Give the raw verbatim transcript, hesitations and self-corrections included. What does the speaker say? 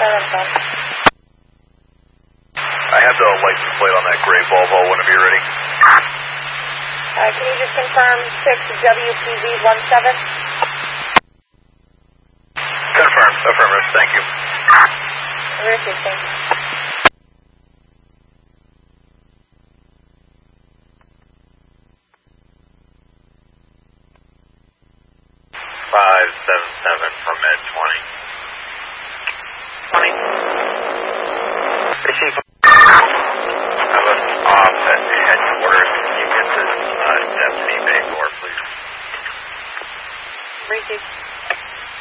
Identify. I have the license plate on that gray Volvo whenever you're ready. Uh, can you just confirm six W P V one seven? Confirmed. Affirmative. Thank you. Received. Thank you. five seven seven from Med twenty. twenty. Receive.